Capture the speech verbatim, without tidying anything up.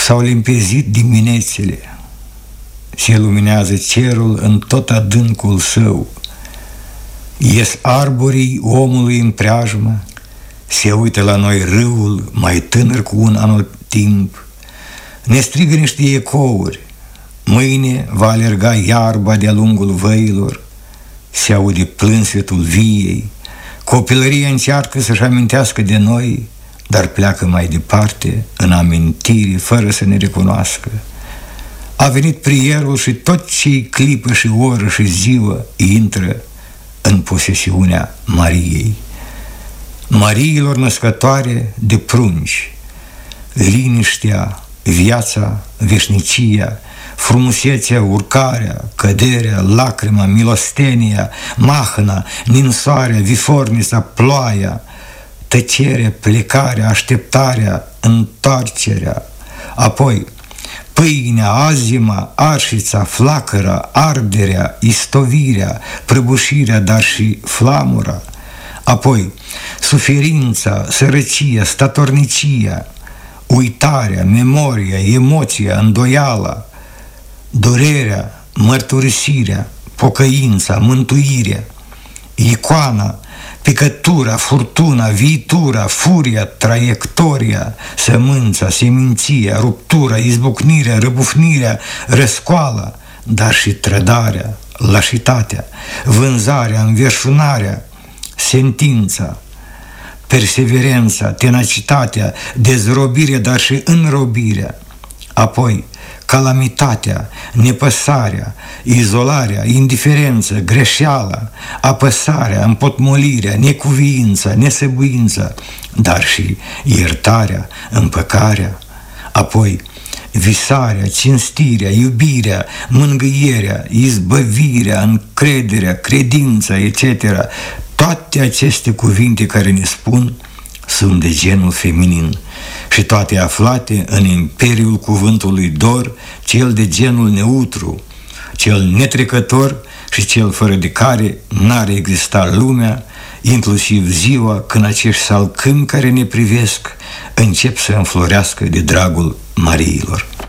S-au limpezit diminețile, se luminează cerul în tot adâncul său. Ies arborii omului în preajmă, se uită la noi râul mai tânăr cu un anotimp, ne strigă niște ecouri. Mâine va alerga iarba de-a lungul văilor, se aude plânsetul viei. Copilăria încearcă să-și amintească de noi, dar pleacă mai departe, în amintiri, fără să ne recunoască. A venit prierul și tot ce-i clipă și oră și ziua intră în posesiunea Mariei. Mariilor născătoare de prunci, liniștea, viața, veșnicia, frumusețea, urcarea, căderea, lacrima, milostenia, mahna, ninsoarea, vifornița, ploaia, tăcerea, plecarea, așteptarea, întoarcerea, apoi pâinea, azima, arșița, flacăra, arderea, istovirea, prăbușirea, dar și flamura, apoi suferința, sărăcia, statornicia, uitarea, memoria, emoția, îndoiala, durerea, mărturisirea, pocăința, mântuirea, icoana, picătura, furtuna, viitura, furia, traiectoria, sămânța, seminția, ruptura, izbucnirea, răbufnirea, răscoala, dar și trădarea, lașitatea, vânzarea, înverșunarea, sentința, perseverența, tenacitatea, dezrobirea, dar și înrobirea, apoi calamitatea, nepăsarea, izolarea, indiferență, greșeala, apăsarea, împotmolirea, necuviința, nesăbuința, dar și iertarea, împăcarea, apoi visarea, cinstirea, iubirea, mângâierea, izbăvirea, încrederea, credința, et cetera. Toate aceste cuvinte care ne spun sunt de genul feminin și toate aflate în imperiul cuvântului dor, cel de genul neutru, cel netrecător și cel fără de care n-ar exista lumea, inclusiv ziua când acești salcâmi care ne privesc încep să înflorească de dragul Mariilor.